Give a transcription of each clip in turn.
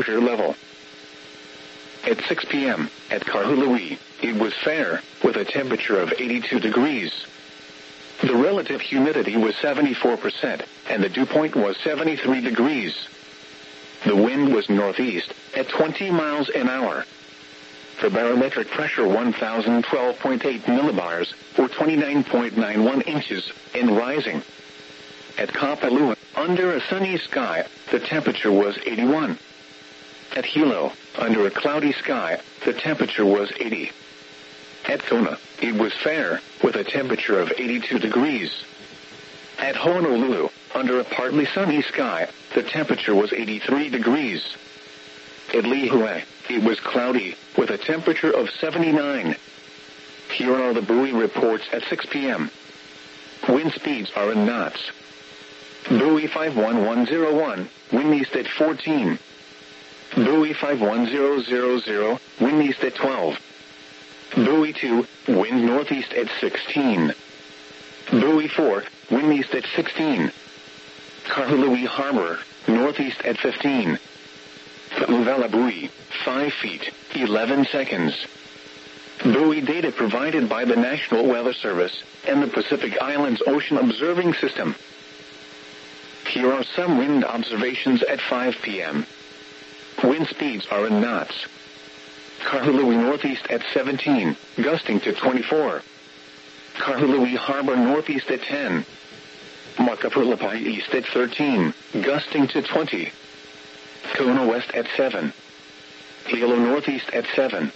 exposure level. At 6 p.m., at Kahului, it was fair, with a temperature of 82 degrees. The relative humidity was 74%, and the dew point was 73 degrees. The wind was northeast, at 20 miles an hour. The barometric pressure 1,012.8 millibars, or 29.91 inches, and rising. At Kapalua, under a sunny sky, the temperature was 81. At Hilo, under a cloudy sky, the temperature was 80. At Kona, it was fair, with a temperature of 82 degrees. At Honolulu, under a partly sunny sky, the temperature was 83 degrees. At Lihue, it was cloudy, with a temperature of 79. Here are the buoy reports at 6 p.m. Wind speeds are in knots. Buoy 51101, wind east at 14. Buoy 51000, wind east at 12. Buoy 2, wind northeast at 16. Buoy 4, wind east at 16. Kahului Harbor, northeast at 15. Pa'uvela buoy, 5 feet, 11 seconds. Buoy data provided by the National Weather Service and the Pacific Islands Ocean Observing System. Here are some wind observations at 5 p.m. Wind speeds are in knots. Kahului northeast at 17, gusting to 24. Kahului Harbor northeast at 10. Makapulapai east at 13, gusting to 20. Kona west at 7. Hilo northeast at 7.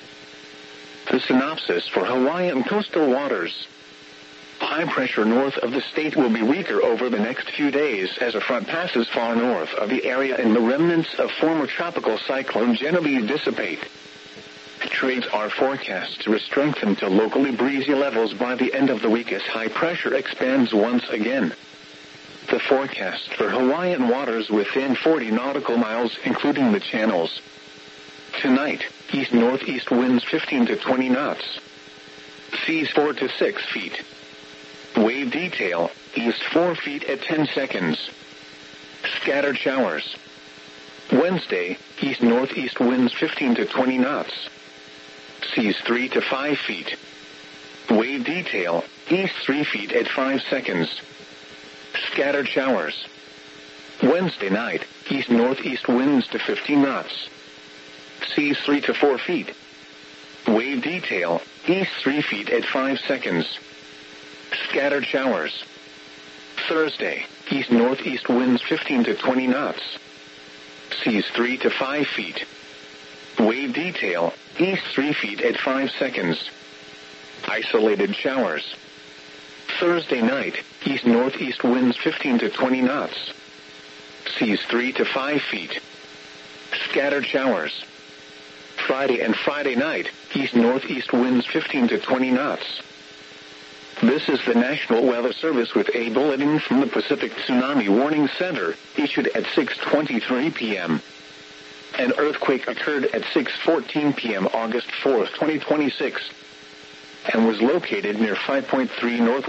The synopsis for Hawaiian coastal waters. High pressure north of the state will be weaker over the next few days as a front passes far north of the area and the remnants of former tropical cyclone Genevieve dissipate. Trades are forecast to strengthen to locally breezy levels by the end of the week as high pressure expands once again. The forecast for Hawaiian waters within 40 nautical miles, including the channels. Tonight, east-northeast winds 15 to 20 knots. Seas 4 to 6 feet. Wave detail, east 4 feet at 10 seconds. Scattered showers. Wednesday, east-northeast winds 15 to 20 knots. Seas 3 to 5 feet. Wave detail, east 3 feet at 5 seconds. Scattered showers. Wednesday night, east-northeast winds to 15 knots. Seas 3 to 4 feet. Wave detail, east 3 feet at 5 seconds. Scattered showers. Thursday, east-northeast winds 15 to 20 knots. Seas 3 to 5 feet. Wave detail, east 3 feet at 5 seconds. Isolated showers. Thursday night, east-northeast winds 15 to 20 knots. Seas 3 to 5 feet. Scattered showers. Friday and Friday night, east-northeast winds 15 to 20 knots. This is the National Weather Service with a bulletin from the Pacific Tsunami Warning Center, issued at 6:23 p.m. An earthquake occurred at 6:14 p.m. August 4, 2026, and was located near 5.3 north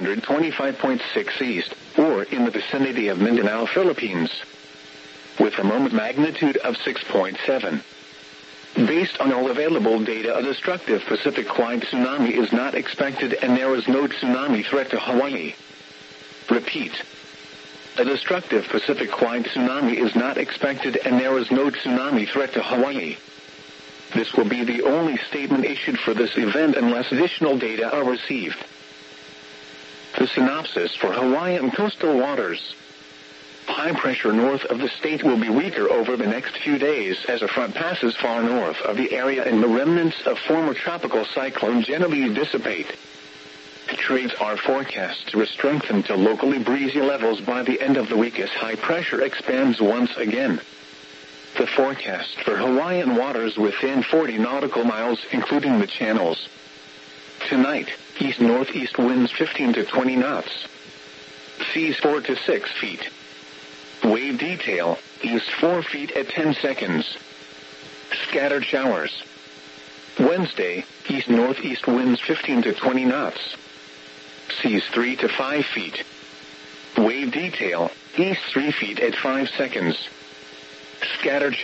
125.6 east, or in the vicinity of Mindanao, Philippines, with a moment magnitude of 6.7. Based on all available data, a destructive Pacific-wide tsunami is not expected and there is no tsunami threat to Hawaii. Repeat. A destructive Pacific-wide tsunami is not expected and there is no tsunami threat to Hawaii. This will be the only statement issued for this event unless additional data are received. The synopsis for Hawaiian coastal waters. High pressure north of the state will be weaker over the next few days as a front passes far north of the area and the remnants of former tropical cyclone Genevieve dissipate. Trades are forecast to strengthen to locally breezy levels by the end of the week as high pressure expands once again. The forecast for Hawaiian waters within 40 nautical miles, including the channels. Tonight, east-northeast winds 15 to 20 knots. Seas 4 to 6 feet. Wave detail, east 4 feet at 10 seconds. Scattered showers. Wednesday, east-northeast winds 15 to 20 knots. Seas 3 to 5 feet. Wave detail, east 3 feet at 5 seconds. Scattered showers.